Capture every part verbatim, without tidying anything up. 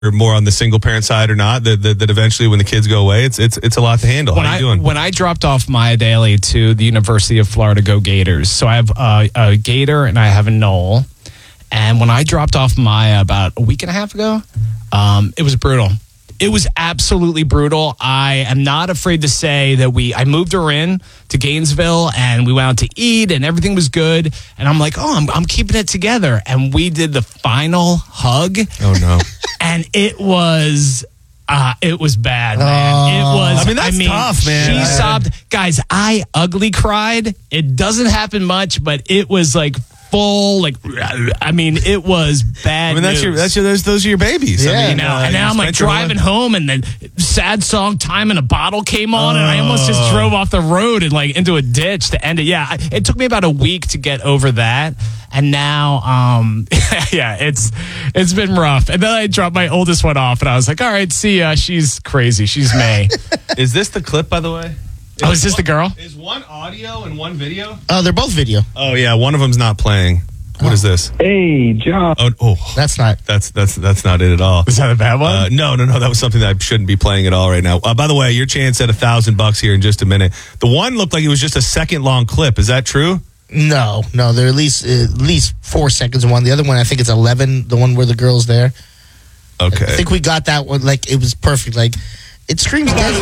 more on the single parent side or not, that, that, that eventually when the kids go away, it's it's it's a lot to handle. When How are you I, doing? When I dropped off Maya Daly to the University of Florida, go Gators. So I have uh, a Gator and I have a Knoll. And when I dropped off Maya about a week and a half ago, um, it was brutal. It was absolutely brutal. I am not afraid to say that we, I moved her in to Gainesville and we went out to eat and everything was good. And I'm like, oh, I'm, I'm keeping it together. And we did the final hug. Oh, no. And it was... Uh, it was bad, man. Oh. It was. I mean, that's I mean, tough, man. She I- sobbed. Guys, I ugly cried. It doesn't happen much, but it was like full, like, I mean, it was bad I mean, that's news. your, that's your, those, those are your babies. Yeah. I mean, You know, uh, and you now I'm like spent your whole driving life- home, and the sad song "Time in a Bottle" came on, and I almost just Oh. drove off the road and like into a ditch to end it. Yeah, I, it took me about a week to get over that, and now, um, yeah, it's it's been rough. And then I dropped my oldest one off, and I was like, "All right, see ya." She's crazy. She's May. Is this the clip, by the way? Oh, is this the girl? Is one audio and one video? Oh, they're both video. Oh, yeah. One of them's not playing. What is this? Hey, John. Oh, oh, That's not. that's that's that's not it at all. Is that a bad one? Uh, no, no, no. That was something that I shouldn't be playing at all right now. Uh, by the way, your chance at a thousand bucks here in just a minute. The one looked like it was just a second long clip. Is that true? No, no. They're at least at least four seconds in one. The other one, I think it's eleven. The one where the girl's there. Okay. I think we got that one. Like it was perfect. Like it screams. Let's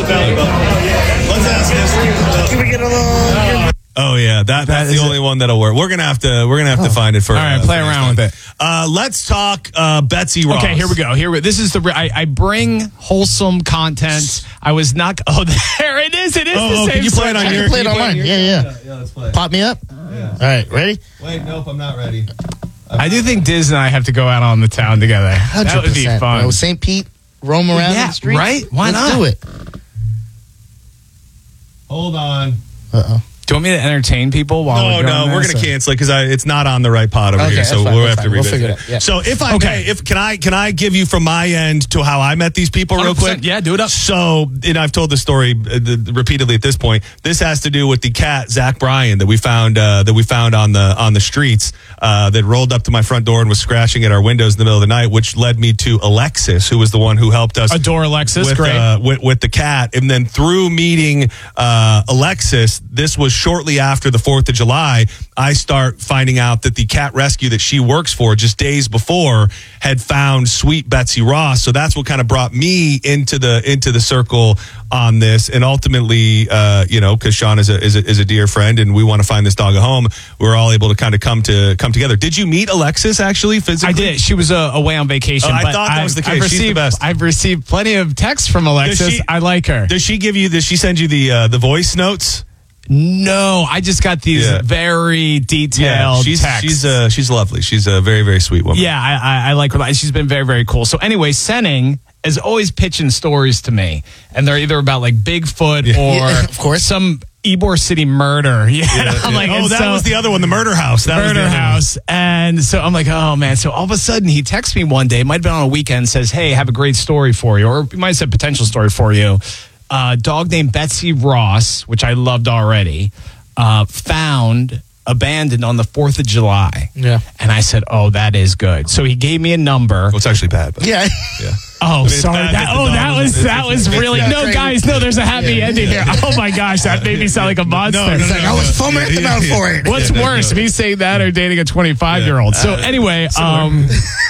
ask this. Can we get a little? Oh yeah, that that's the only one that'll work. We're gonna have to we're gonna have to find it for. All right, uh, play for next around time. with it. Uh, let's talk uh, Betsy Ross. Okay, here we go. Here we. This is the. re- I, I bring wholesome content. I was not. Oh, there it is. It is Oh, the oh, same. can you play it on song. your? play it can you online. your- Yeah, yeah. yeah. Let's play. Pop me up. Yeah. All right, ready? Wait, nope, I'm not ready. I do think Diz and I have to go out on the town together. That would be fun. Bro. Saint Pete, roam around Yeah, the street. right? Why Let's not? do it. Hold on. Uh oh. Do you want me to entertain people while No, we're doing no, we're this, going to or- cancel it because it's not on the right pod over Okay, here, that's so fine, we'll that's have to fine. We'll revisit figure it. it out, yeah. So if I Okay. may, if can I can I give you from my end to how I met these people real one hundred percent. quick? Yeah, do it up. So, and I've told the story uh, the, repeatedly at this point. This has to do with the cat Zach Bryan that we found uh, that we found on the on the streets uh, that rolled up to my front door and was scratching at our windows in the middle of the night, which led me to Alexis, who was the one who helped us. Adore Alexis. With, Great. uh, with, with the cat. And then through meeting uh, Alexis, this was shortly after the fourth of July, I start finding out that the cat rescue that she works for just days before had found sweet Betsy Ross. So that's what kind of brought me into the into the circle on this. And ultimately, uh, you know, because Sean is a, is a is a dear friend and we want to find this dog a home, we were all able to kind of come to come together. Did you meet Alexis actually physically? I did. She was uh, away on vacation. Oh, I but thought that was the I've case. She's the received, best. I've received plenty of texts from Alexis. she- I like her. Does she give you? Does she send you the uh, the voice notes? No, I just got these Yeah. very detailed she's texts. she's uh, she's lovely. She's a very very sweet woman. Yeah, I, I, I like her. She's been very, very cool. So anyway, Senning is always pitching stories to me, and they're either about like Bigfoot Yeah. or Yeah, of course. some Ybor City murder. Yeah, Yeah, I'm yeah. like, oh, and that so- was the other one, the murder house. That was the Murder other one. House. And so I'm like, oh man. So all of a sudden he texts me one day, it might have been on a weekend, says, hey, have a great story for you. Or he might have said potential story for you. A dog named Betsy Ross, which I loved already, uh, found abandoned on the fourth of July. Yeah. And I said, oh, that is good. So he gave me a number. Well, it's actually bad. But Yeah. yeah. Oh, it's sorry. bad That, that the oh, dog that was- was that was it's- really yeah, no, crazy. guys. No, there's a happy Yeah, ending yeah. here. Oh my gosh, that made me sound like a monster. no, It's like, I was foaming at the mouth for it. What's Yeah, no, worse, no. me saying that or dating a twenty-five year old? So Uh, anyway, um,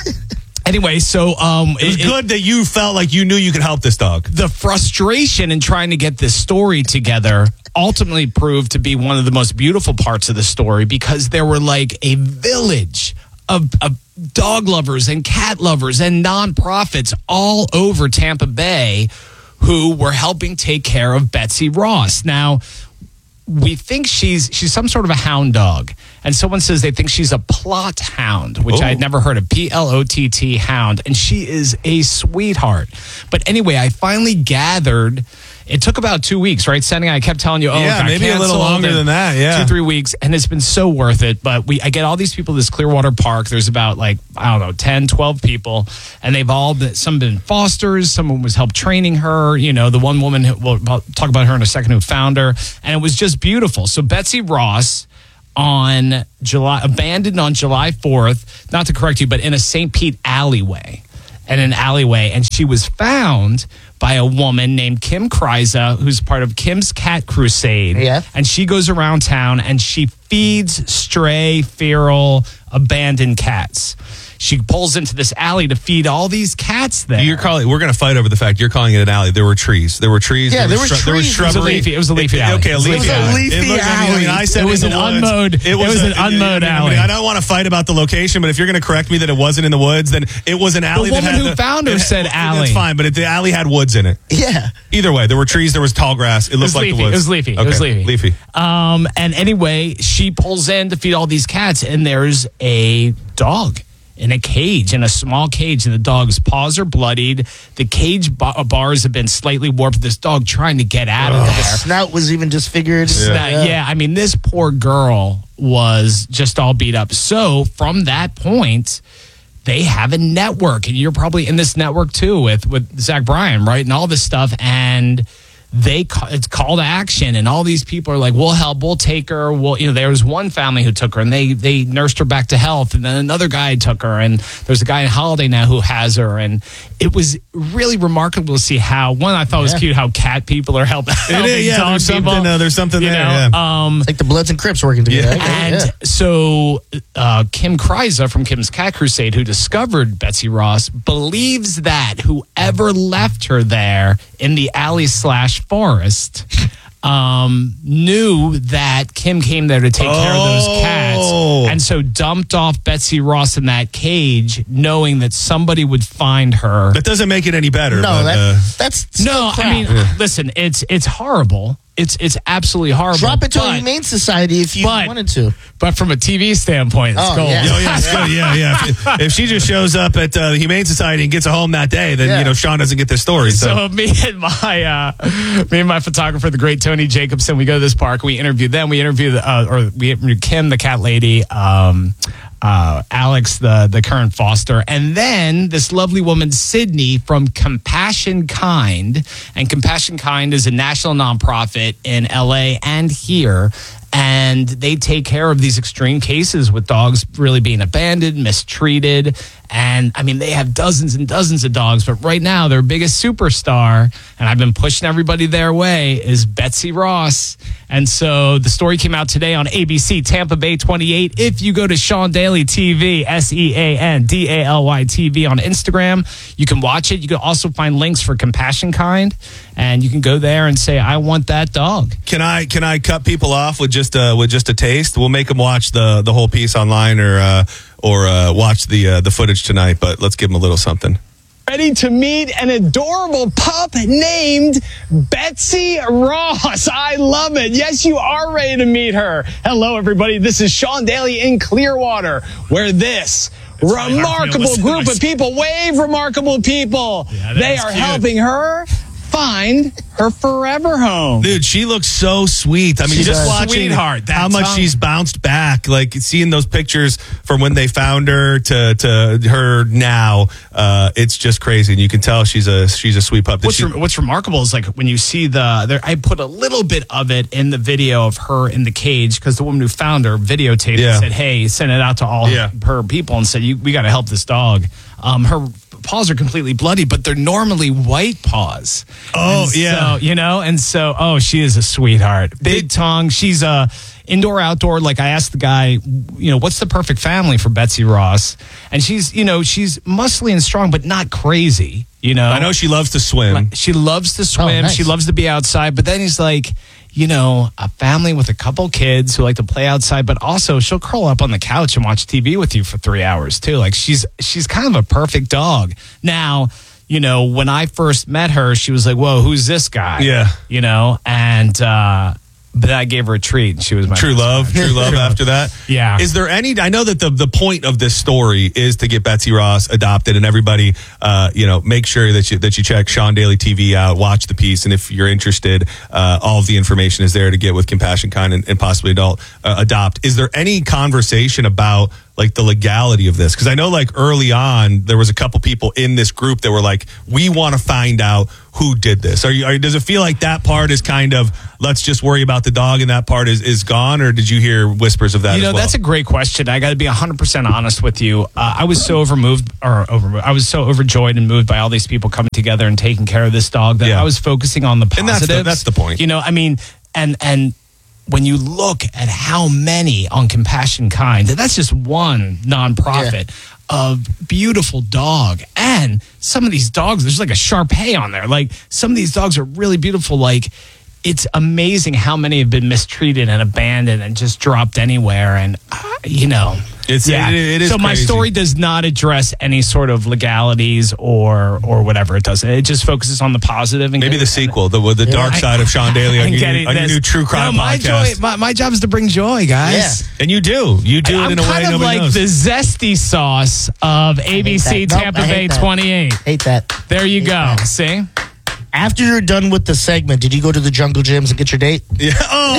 anyway, so um, It was it- it- good that you felt like you knew you could help this dog. the frustration in trying to get this story together ultimately proved to be one of the most beautiful parts of the story because there were like a village of, of dog lovers and cat lovers and nonprofits all over Tampa Bay who were helping take care of Betsy Ross. Now, we think she's she's some sort of a hound dog. And someone says they think she's a plot hound, which Ooh. I had never heard of. P L O T T hound. And she is a sweetheart. But anyway, I finally gathered. It took about two weeks, right? Sending, I kept telling you, oh, Yeah, it got maybe a little canceled, longer and than that, yeah. Two, three weeks. And it's been so worth it. But we, I get all these people to this Clearwater Park. There's about like, I don't know, ten, twelve people. And they've all been, some been fosters. Someone was help training her. You know, the one woman, who, we'll talk about her in a second, who found her. And it was just beautiful. So Betsy Ross on July, abandoned on July fourth, not to correct you, but in a Saint Pete alleyway. in an alleyway, and she was found by a woman named Kim Kryza, who's part of Kim's Cat Crusade. Yeah. And she goes around town and she feeds stray, feral, abandoned cats. She pulls into this alley to feed all these cats there. You're calling. We're going to fight over the fact you're calling it an alley. There were trees. There were trees. Yeah, there was were shrub- There was trees. It was a shrubbery. leafy- it was a leafy It- alley. Okay, a It was leafy a alley. leafy It looked- I mean, alley. I said It was in an the woods. unmowed- it was an unmowed I mean, alley. I don't want to fight about the location, but if you're going to correct me that it wasn't in the woods, then it was an alley. The that woman had who the, found her it- said That's alley. fine, but it, the alley had woods in it. Yeah. Either way, there were trees. There was tall grass. It looked was like leafy. the woods. It was leafy. It Okay, was leafy. Leafy. Um, and anyway, she pulls in to feed all these cats, and there's a dog in a cage, in a small cage, and the dog's paws are bloodied. The cage ba- bars have been slightly warped. This dog trying to get out of The there. snout was even disfigured. Yeah. yeah, I mean, this poor girl was just all beat up. So from that point, they have a network, and you're probably in this network too with with Zach Bryan, right, and all this stuff, and they ca- it's call to action, and all these people are like, we'll help, we'll take her. Well, you know, there was one family who took her, and they they nursed her back to health, and then another guy took her, and there's a guy in Holiday now who has her, and it was really remarkable to see how one I thought was Yeah. cute how cat people are helping, helping is, yeah, dog there's people. something, uh, there's something you there, know? yeah. Um, Like the Bloods and Crips working together. Yeah. Okay, and yeah. so uh, Kim Kryza from Kim's Cat Crusade, who discovered Betsy Ross, believes that whoever left her there in the alley slash forest um, knew that Kim came there to take care of those Oh. cats, and so dumped off Betsy Ross in that cage, knowing that somebody would find her. That doesn't make it any better. No, but, that, uh, that's No, still I crap. mean, listen, it's it's horrible. It's it's absolutely horrible. drop it to but- a humane society if you but- wanted to. But from a T V standpoint, it's Oh, gold. yeah. Oh yeah, it's good. Yeah, yeah. If, if she just shows up at uh, the Humane Society and gets a home that day, then Yeah. you know Sean doesn't get this story. So, So me and my uh, me and my photographer, the great Tony Jacobson, we go to this park. We interview them. We interview the, uh, or we interview Kim, the cat lady, um, uh, Alex, the the current foster, and then this lovely woman Sydney from Compassion Kind. And Compassion Kind is a national nonprofit in L A and here. And they take care of these extreme cases with dogs really being abandoned, mistreated. And I mean, they have dozens and dozens of dogs, but right now their biggest superstar, and I've been pushing everybody their way, is Betsy Ross. And so the story came out today on A B C Tampa Bay twenty-eight. If you go to Sean Daly T V, S E A N D A L Y T V on Instagram, you can watch it. You can also find links for Compassion Kind, and you can go there and say, I want that dog. can I can I cut people off with just uh, with just a taste? We'll make them watch the the whole piece online or uh, or uh, watch the uh, the footage tonight. But let's give them a little something. Ready to meet an adorable pup named Betsy Ross. I love it. Yes, you are ready to meet her. Hello, everybody. This is Sean Daly in Clearwater, where this really hard for me to remarkable listen to group of myself. people, wave remarkable people, Yeah, that they is are cute. helping her find her forever home. Dude, she looks so sweet. I mean, She just does. watching Sweetheart, that how much tongue. she's bounced back, like seeing those pictures from when they found her to to her now, uh, it's just crazy. And you can tell she's a she's a sweet pup. Did What's, she- re- what's remarkable is like when you see the there, I put a little bit of it in the video of her in the cage because the woman who found her videotaped it Yeah. and said, hey, send it out to all Yeah. her people and said, you, we got to help this dog. Um, her paws are completely bloody, but they're normally white paws. Oh, And yeah. So, you know, and so, oh, she is a sweetheart. Big tongue. She's a indoor, outdoor. Like I asked the guy, you know, what's the perfect family for Betsy Ross? And she's, you know, she's muscly and strong, but not crazy. You know, I know she loves to swim. she loves to swim. nice. She loves to be outside. But then he's like, you know, a family with a couple kids who like to play outside, but also she'll curl up on the couch and watch T V with you for three hours too. Like she's she's kind of a perfect dog. Now, you know, when I first met her, she was like, "Whoa, who's this guy?" Yeah. you know, and uh, but I gave her a treat, and she was my True best love, friend. true love after that. Yeah. Is there any, I know that the, the point of this story is to get Betsy Ross adopted, and everybody, uh, you know, make sure that you, that you check Sean Daly T V out, watch the piece. And if you're interested, uh, all of the information is there to get with Compassion Kind and, and possibly adult, uh, adopt. Is there any conversation about like the legality of this? Because I know like early on, there was a couple people in this group that were like, we want to find out who did this? Are you? Are, does it feel like that part is kind of let's just worry about the dog, and that part is, is gone, or did you hear whispers of that? You know, as well? that's a great question. I got to be one hundred percent honest with you. Uh, I was so overmoved, or over, I was so overjoyed and moved by all these people coming together and taking care of this dog that Yeah. I was focusing on the And positives. that's the- that's the point. You know, I mean, and and when you look at how many on Compassion Kind, that's just one nonprofit. Of beautiful dog, and some of these dogs, there's like a Shar-Pei on there. Like some of these dogs are really beautiful. Like it's amazing how many have been mistreated and abandoned and just dropped anywhere. And uh, you know, It's- it- it is so my crazy. story does not address any sort of legalities or or whatever. It doesn't. It just focuses on the positive and Maybe and- the sequel, the the dark I- side of Sean Daly on, I'm your, getting new, on your this. new true crime No, my podcast. joy, my, my job is to bring joy, guys. Yeah. And you do, you do I'm it in a way kind of nobody like knows. the zesty sauce of A B C that. Nope, Tampa I hate Bay that. twenty-eight. Hate that. There you Hate go. that. See? After you're done with the segment, did you go to the Jungle Gyms and get your date? Yeah.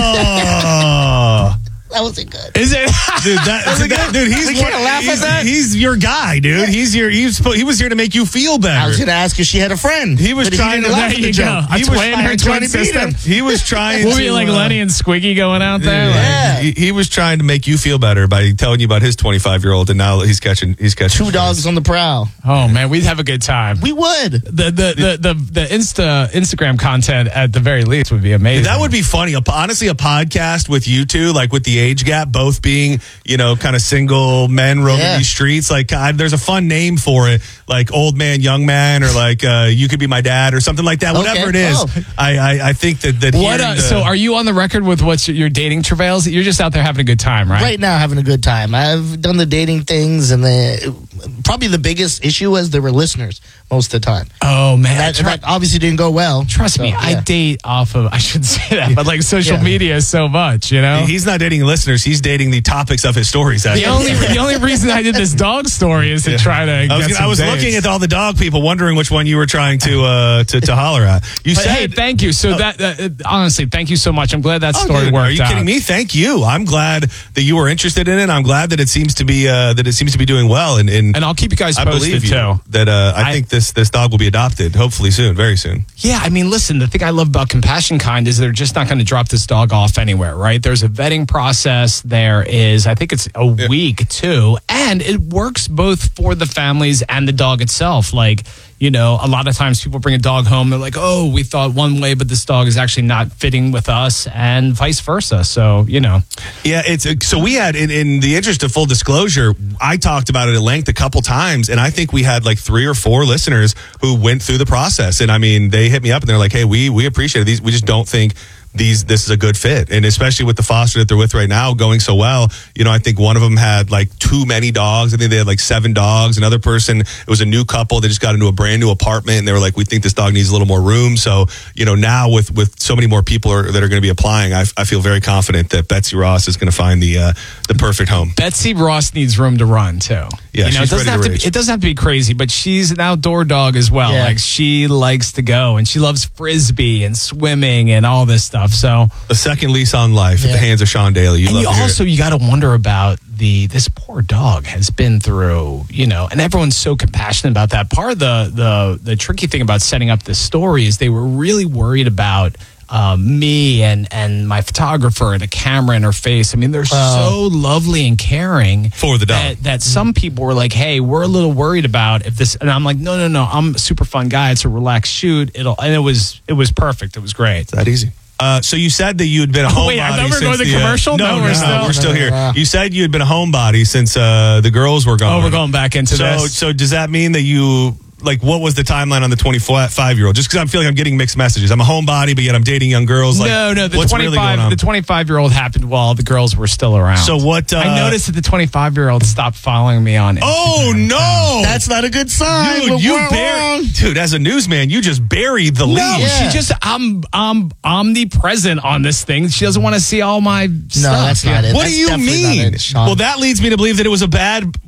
Oh. That wasn't good. Is it? Dude, that, that- dude, he's We can't one- laugh at he's, that? he's your guy, dude. He's your he's he was here to make you feel I better. was going to ask if she had a friend. He was but trying didn't to- laugh There at the you joke. go. A He was twin, her trying twin to beat sister. him. He was trying We'll to be like uh, Lenny and Squiggy going out there. like- Yeah. He, he was trying to make you feel better by telling you about his twenty-five year old, and now he's catching he's catching Two dogs on the prowl. Oh man, we'd have a good time. We would. The the the the, the Insta Instagram content at the very least would be amazing. That would be funny. A, honestly, a podcast with you two, like with the age gap, both being, you know, kind of single men roaming Yeah. these streets. Like, I, there's a fun name for it, like old man, young man, or like uh, you could be my dad, or something like that. Whatever Okay. it is, Oh. I, I I think that that. What? hearing Uh, the- so, are you on the record with what's your, your dating travails? You're just out there having a good time, right? Right now, having a good time. I've done the dating things, and the probably the biggest issue was there were listeners most of the time. Oh man, That, Tr- that obviously didn't go well. trust So, me, I yeah. date off of. I shouldn't say that, but like social Yeah. media so much, you know. He's not dating listeners. He's dating the topics of his stories. The actually. only the only reason I did this dog story is to try to. I get was, some I was dates. looking at all the dog people, wondering which one you were trying to uh, to, to holler at. You But said, hey, thank you. So that, that uh, honestly, thank you so much. I'm glad that Oh, story dude, worked are you out. kidding me? Thank you. I'm glad that you were interested in it. I'm glad that it seems to be uh, that it seems to be doing well. And, and, And I'll keep you guys I posted believe you too. that uh, I, I- think this this dog will be adopted hopefully soon, very soon. Yeah, I mean, listen, the thing I love about Compassion Kind is they're just not going to drop this dog off anywhere, right? There's a vetting process. There is, I think it's a week too. And it works both for the families and the dog itself. Like, you know, a lot of times people bring a dog home. They're like, oh, we thought one way, but this dog is actually not fitting with us, and vice versa. So, you know. Yeah, it's so we had in, in the interest of full disclosure, I talked about it at length a couple times, and I think we had like three or four listeners who went through the process. And I mean, they hit me up and they're like, "Hey, we we appreciate these. We just don't think these this is a good fit." And especially with the foster that they're with right now going so well, you know, I think one of them had like too many dogs. I think they had like seven dogs. Another person, it was a new couple. They just got into a brand new apartment, and they were like, "We think this dog needs a little more room." So, you know, now with with so many more people are, that are going to be applying, I, I feel very confident that Betsy Ross is going to find the uh, the perfect home. Betsy Ross needs room to run too. Yeah, you know, she's it doesn't ready have to to. rage. Be, it doesn't have to be crazy, but she's an outdoor dog as well. Yeah. Like she likes to go, and she loves frisbee and swimming and all this stuff. So, A second lease on life at Yeah. the hands of Sean Daly. You and love you to hear also it. you got to wonder about the this poor dog has been through. You know, and everyone's so compassionate about that. Part of the the the tricky thing about setting up this story is they were really worried about. Um, me and and my photographer and a camera in her face. I mean, they're so lovely and caring For the dog. That, that some people were like, "Hey, we're a little worried about if this." And I'm like, "No, no, no. I'm a super fun guy. It's a relaxed shoot. It'll." And it was it was perfect. It was great. that easy. Uh, so you said that you had been a homebody. Oh, wait, I thought we were since going to the, uh, commercial? No, No, no, we're no, still- we're still here. Wow. You said you had been a homebody since uh, the girls were gone. Oh, we're going back into so, this. So does that mean that you like what was the timeline on the twenty-five year old? Just because I'm feeling I'm getting mixed messages. I'm a homebody, but yet I'm dating young girls. Like, no, no. The what's really twenty-five, going on? the twenty-five year old happened while the girls were still around. So what? Uh, I noticed that the twenty-five year old stopped following me on. Oh Instagram. no! That's not a good sign. Dude, We're you wrong. buried, dude. As a newsman, you just buried the No, lead. Yeah. she just I'm I'm omnipresent on this thing. She doesn't want to see all my stuff. that's not it. What That's do you definitely not mean? it, Sean. Well, that leads me to believe that it was a bad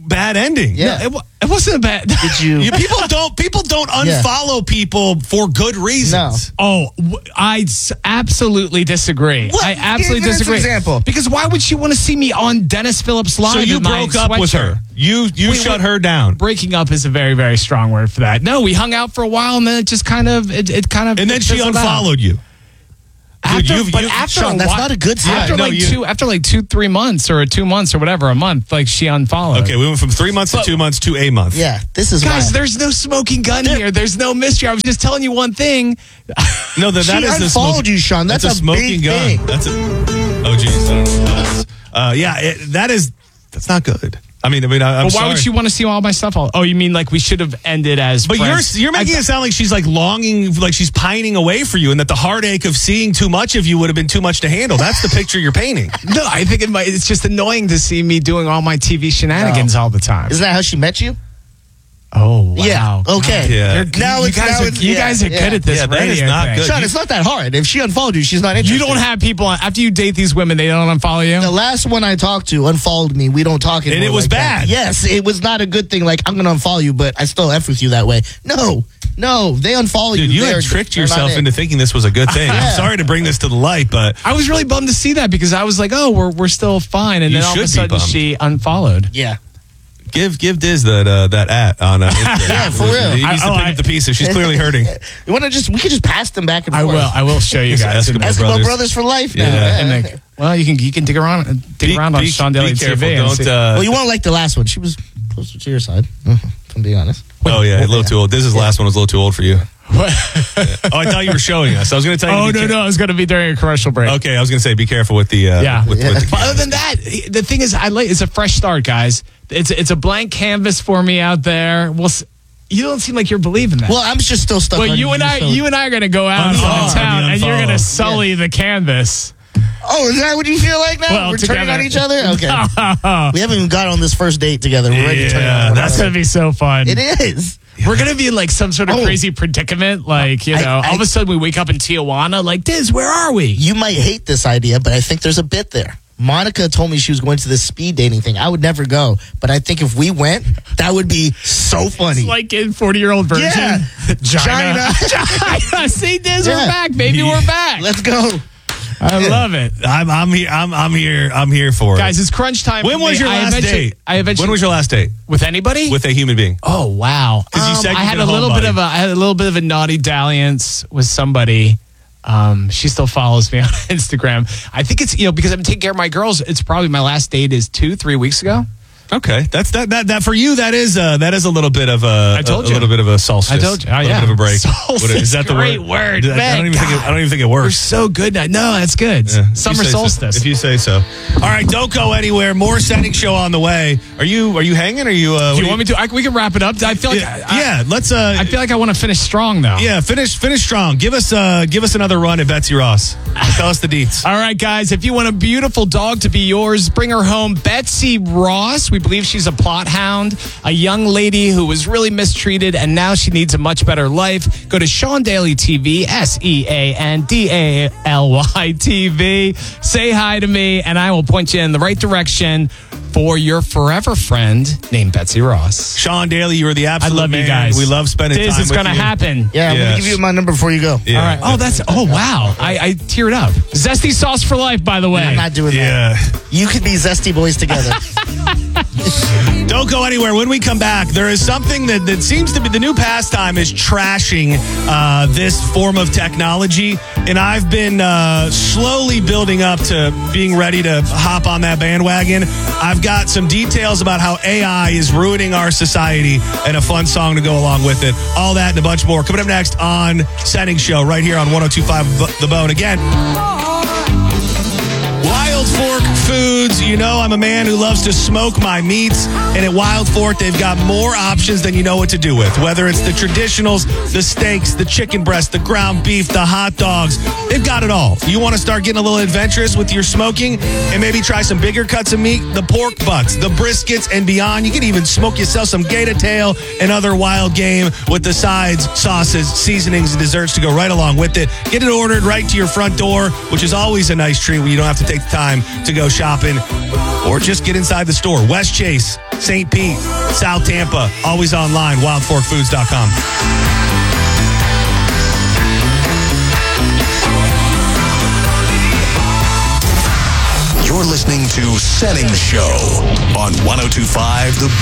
bad ending. Yeah. It, wa- it wasn't a bad. Did you? You, people don't people don't Yeah. unfollow people for good reasons. Oh, w- I s- absolutely disagree. What? I absolutely Give us an disagree. example. Because why would she want to see me on Dennis Phillips Live? So you in my broke up with sweatshirt? her. You you Wait, shut wait. her down. Breaking up is a very, very strong word for that. No, we hung out for a while and then it just kind of, it, it kind of. And then she fizzled out. unfollowed you. After, you've- but you've- after Sean, a that's while- not a good sign. After No, like you- two, after like two, three months or two months or whatever, a month, like she unfollowed. Okay, we went from three months to But- two months to a month. Yeah, this is Guys, why. there's no smoking gun There- here. There's no mystery. I was just telling you one thing. No, that, She that is the unfollowed smoking- you, Sean. That's a, a smoking big gun. thing. That's a. Oh, geez. I don't know what that is. Uh, yeah, it, that is. That's not good. I mean, I mean, I, I'm But why sorry. would she want to see all my stuff? All, oh, you mean like we should have ended as But friends? you're you're making I, it sound like she's like longing, like she's pining away for you, and that the heartache of seeing too much of you would have been too much to handle. That's the picture you're painting. No, I think it might, it's just annoying to see me doing all my T V shenanigans all the time. Isn't that how she met you? Oh, wow. Yeah. Okay. Yeah. You're- Now you it's- guys, now are, it's- you yeah, guys are yeah. good at this Yeah, that is radio not thing. good. Sean, you- it's not that hard. If she unfollowed you, she's not interested. You don't have people, after you date these women, they don't unfollow you? The last one I talked to unfollowed me. We don't talk anymore. And it was like that. bad. Yes, it was not a good thing. Like, I'm going to unfollow you, but I still F with you that way. No, no, they unfollow Dude, you. you They're- had tricked they're not yourself it. into thinking this was a good thing. I'm Yeah. sorry to bring this to the light, but I was really bummed to see that because I was like, oh, we're, we're still fine. And You then all of a should be sudden bummed. she unfollowed. Yeah. give give Diz that uh, that at on. Uh, Instagram. Yeah, for real. He needs I- to oh, pick I- up the pieces. She's clearly hurting. You want to just, we could just pass them back and I forth. will. I will show you guys. Eskimo Eskimo brothers. brothers. for life now. Yeah. Yeah. And then, well, you can you can dig around dig Be- around on be- Sean be Daly careful. T V. and Don't. see- Uh, Well, you won't like the last one. She was closer to your side, if I'm being honest. oh yeah, a little too old. Diz's last one was a little too old for you. What? Oh, I thought you were showing us. I was going to tell you. Oh to be no, ca- no, it's going to be during a commercial break. Okay, I was going to say be careful with the. Uh, Yeah. With, Yeah. with the But other than that, the thing is, I like it's a fresh start, guys. It's it's a blank canvas for me out there. We'll. s- You don't seem like you're believing that. Well, I'm just still stuck Well, on you and I, so- you and I are going to go out Unfollow. on town, and you're going Unfollow. to sully the canvas. Oh, is that what you feel like now? Well, We're turning together. on each other? Okay. We haven't even got on this first date together. We're already turning Yeah, on one That's another. going to be so fun. It is. We're gonna be in like some sort of Oh. crazy predicament, like you I- know, I- all of a sudden we wake up in Tijuana, like Diz, where are we? You might hate this idea, but I think there's a bit there. Monica told me she was going to this speed dating thing. I would never go, but I think if we went, that would be so funny. It's like in forty year old version. Yeah. China. China. See, Diz, we're Yeah. back, baby, we're back. Let's go. I love it, I'm I'm here. I'm I'm here. I'm here for guys. it. It's crunch time. When for was me. your I last eventually- date? I eventually When was your last date with anybody? with a human being? oh wow, 'Cause you Um, said you I had did a a little homebody. bit of a I had a little bit of a naughty dalliance with somebody. Um, she still follows me on Instagram. I think it's you know because I've been taking care of my girls. It's probably my last date is two three weeks ago. Okay, that's that that that for you. That is uh that is a little bit of a, I told a, you. a little bit of a solstice. I told you. Oh, a little yeah. bit of a break. Solstice, What is that the great word? word. I Man, don't even think it, God. I don't even think it We're works. so good. Now. No, that's good. Yeah, if you Summer say so. solstice. If you say so. All right, don't go anywhere. More Sending Show on the way. Are you are you hanging? Are you? Uh, Do you want me to? I, we can wrap it up. I feel like Yeah, I, yeah, let's. Uh, I feel like I want to finish strong though. yeah, finish finish strong. Give us uh give us another run at Betsy Ross. Tell us the deets. All right, guys. If you want a beautiful dog to be yours, bring her home. Betsy Ross. We believe she's a plot hound, a young lady who was really mistreated, and now she needs a much better life. Go to Sean Daly T V, S E A N D A L Y T V. Say hi to me, and I will point you in the right direction for your forever friend named Betsy Ross. Sean Daly, you are the I absolute love man. you guys. We love spending This time is with going to you. happen. Yeah, I'm Yes. going to give you my number before you go. Yeah. All right. Oh, that's. Oh, wow. I, I teared up. Zesty sauce for life, by the way. I'm not doing Yeah. that. You could be zesty boys together. Don't go anywhere. When we come back, there is something that, that seems to be the new pastime is trashing uh, this form of technology. And I've been uh, slowly building up to being ready to hop on that bandwagon. I've got some details about how A I is ruining our society and a fun song to go along with it. All that and a bunch more. Coming up next on Sending Show right here on one oh two point five The Bone. Again, Wild Fork Foods. You know I'm a man who loves to smoke my meats, and at Wild Fork they've got more options than you know what to do with. Whether it's the traditionals, the steaks, the chicken breast, the ground beef, the hot dogs, they've got it all. You want to start getting a little adventurous with your smoking and maybe try some bigger cuts of meat, the pork butts, the briskets, and beyond. You can even smoke yourself some gator tail and other wild game with the sides, sauces, seasonings, and desserts to go right along with it. Get it ordered right to your front door, which is always a nice treat when you don't have to take nineteenth time to go shopping or just get inside the store. West Chase, Saint Pete, South Tampa, always online, wild fork foods dot com. You're listening to Setting Show on one oh two point five The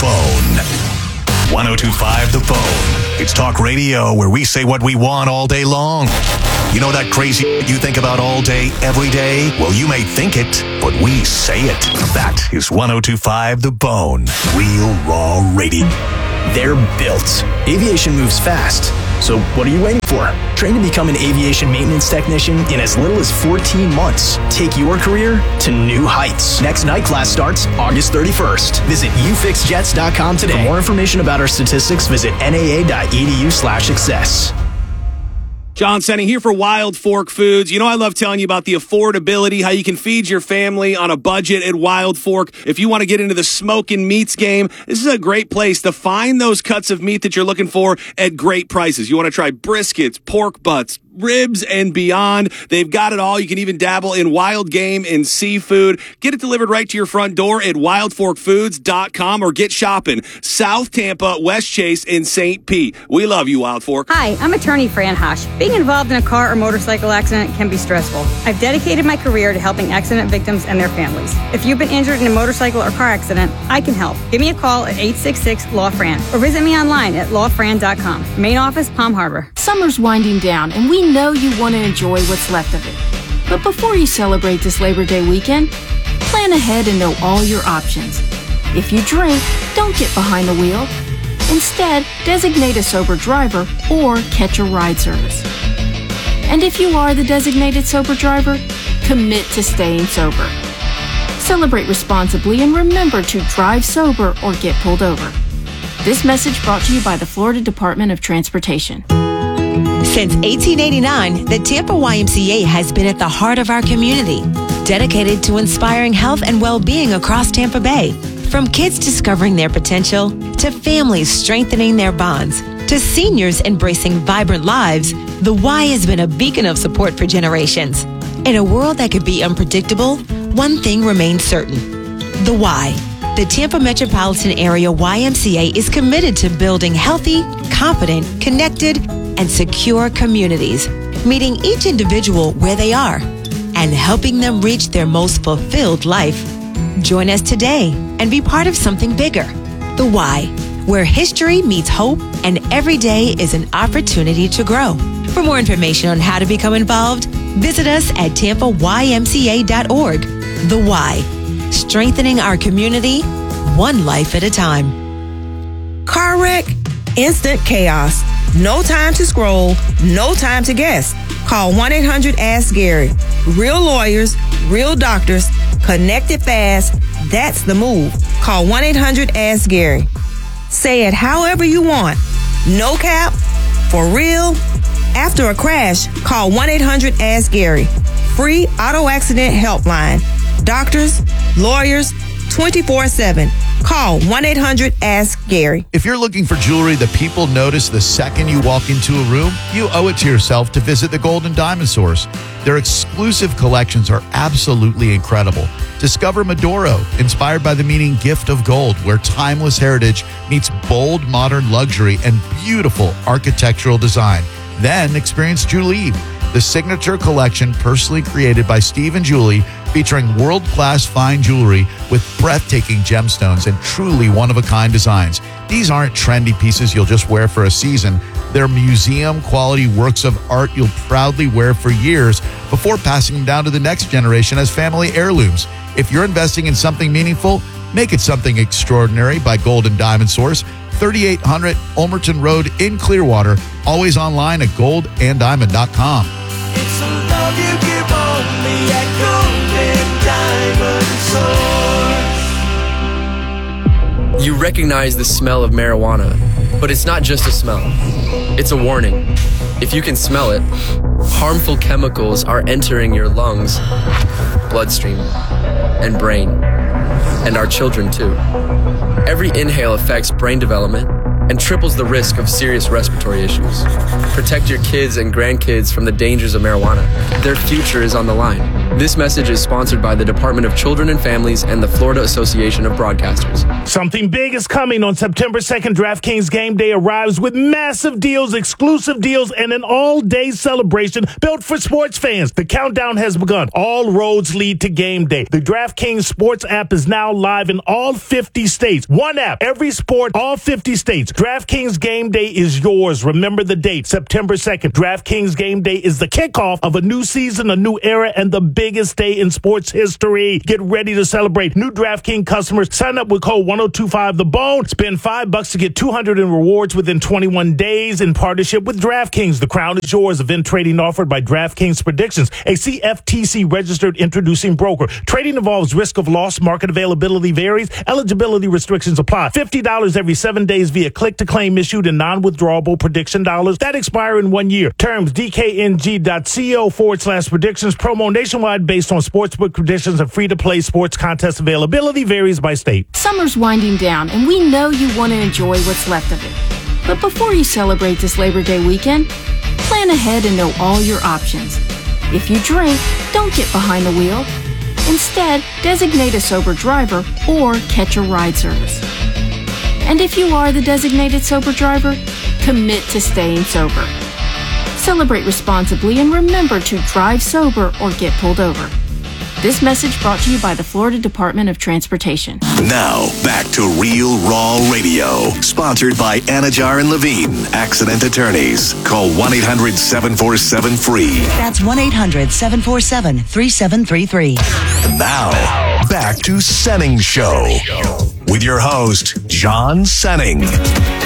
Bone. one oh two point five The Bone. It's talk radio where we say what we want all day long. You know that crazy you think about all day, every day? Well, you may think it, but we say it. That is one oh two point five The Bone. Real raw radio. They're built. Aviation moves fast. So what are you waiting for? Train to become an aviation maintenance technician in as little as fourteen months. Take your career to new heights. Next night class starts August thirty-first. Visit u fix jets dot com today. For more information about our statistics, visit n a a dot e d u slash success. John Senning here for Wild Fork Foods. You know I love telling you about the affordability, how you can feed your family on a budget at Wild Fork. If you want to get into the smoking meats game, this is a great place to find those cuts of meat that you're looking for at great prices. You want to try briskets, pork butts, ribs, and beyond. They've got it all. You can even dabble in wild game and seafood. Get it delivered right to your front door at wild fork foods dot com or get shopping. South Tampa, West Chase, and Saint Pete. We love you, Wild Fork. Hi, I'm attorney Fran Hosh. Being involved in a car or motorcycle accident can be stressful. I've dedicated my career to helping accident victims and their families. If you've been injured in a motorcycle or car accident, I can help. Give me a call at eight six six, L A W, F R A N or visit me online at law fran dot com. Main office, Palm Harbor. Summer's winding down, and we know you want to enjoy what's left of it. But before you celebrate this Labor Day weekend, plan ahead and know all your options. If you drink, don't get behind the wheel. Instead, designate a sober driver or catch a ride service. And if you are the designated sober driver, commit to staying sober. Celebrate responsibly and remember to drive sober or get pulled over. This message brought to you by the Florida Department of Transportation. Since eighteen eighty-nine, the Tampa Y M C A has been at the heart of our community, dedicated to inspiring health and well-being across Tampa Bay. From kids discovering their potential, to families strengthening their bonds, to seniors embracing vibrant lives, the Y has been a beacon of support for generations. In a world that could be unpredictable, one thing remains certain: the Y. The Tampa Metropolitan Area Y M C A is committed to building healthy, confident, connected, and secure communities, meeting each individual where they are and helping them reach their most fulfilled life. Join us today and be part of something bigger. The Y, where history meets hope and every day is an opportunity to grow. For more information on how to become involved, visit us at tampa y m c a dot org. The Y, strengthening our community, one life at a time. Car wreck, instant chaos. No time to scroll, no time to guess. Call one eight hundred ask Gary. Real lawyers, real doctors, connected fast. That's the move. Call one eight hundred ask Gary. Say it however you want. No cap, for real. After a crash, call one eight hundred ask Gary. Free auto accident helpline. Doctors, lawyers, twenty-four seven. Call one eight hundred ask Gary. If you're looking for jewelry that people notice the second you walk into a room, you owe it to yourself to visit the Gold and Diamond Source. Their exclusive collections are absolutely incredible. Discover Medoro, inspired by the meaning gift of gold, where timeless heritage meets bold modern luxury and beautiful architectural design. Then experience Julie, the signature collection personally created by Steve and Julie, featuring world-class fine jewelry with breathtaking gemstones and truly one-of-a-kind designs. These aren't trendy pieces you'll just wear for a season. They're museum-quality works of art you'll proudly wear for years before passing them down to the next generation as family heirlooms. If you're investing in something meaningful, make it something extraordinary by Gold and Diamond Source, thirty-eight hundred Ulmerton Road in Clearwater. Always online at gold and diamond dot com. It's a love you give only at Gold and Diamond Source. You recognize the smell of marijuana, but it's not just a smell. It's a warning. If you can smell it, harmful chemicals are entering your lungs, bloodstream, and brain, and our children too. Every inhale affects brain development and triples the risk of serious respiratory issues. Protect your kids and grandkids from the dangers of marijuana. Their future is on the line. This message is sponsored by the Department of Children and Families and the Florida Association of Broadcasters. Something big is coming on September second. DraftKings Game Day arrives with massive deals, exclusive deals, and an all-day celebration built for sports fans. The countdown has begun. All roads lead to Game Day. The DraftKings Sports app is now live in all fifty states. One app, every sport, all fifty states. DraftKings Game Day is yours. Remember the date, September second. DraftKings Game Day is the kickoff of a new season, a new era, and the biggest day in sports history. Get ready to celebrate. New DraftKings customers, sign up with code one oh two five the bone. Spend five bucks to get two hundred in rewards within twenty-one days in partnership with DraftKings. The crown is yours. Event trading offered by DraftKings Predictions, a C F T C registered introducing broker. Trading involves risk of loss. Market availability varies. Eligibility restrictions apply. fifty dollars every seven days via click-to-claim issued in non-withdrawable prediction dollars that expire in one year. Terms dkng.co forward slash predictions. Promo nationwide based on sportsbook predictions and free-to-play sports contest availability varies by state. Summer's winding down, and we know you want to enjoy what's left of it. But before you celebrate this Labor Day weekend, plan ahead and know all your options. If you drink, don't get behind the wheel. Instead, designate a sober driver or catch a ride service. And if you are the designated sober driver, commit to staying sober. Celebrate responsibly and remember to drive sober or get pulled over. This message brought to you by the Florida Department of Transportation. Now, back to Real Raw Radio. Sponsored by Anajar and Levine, accident attorneys. Call one eight hundred seven four seven free. That's one eight hundred seven four seven three seven three three. And now, back to Senning Show with your host, John Senning.